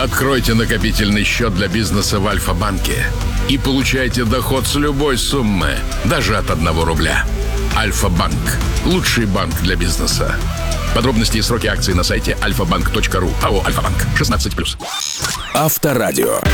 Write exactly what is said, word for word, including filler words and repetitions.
Откройте накопительный счет для бизнеса в Альфа-банке и получайте доход с любой суммы, даже от одного рубля. Альфа-банк. Лучший банк для бизнеса. Подробности и сроки акций на сайте альфа банк точка ру. АО «Альфа-банк». шестнадцать плюс. Авторадио.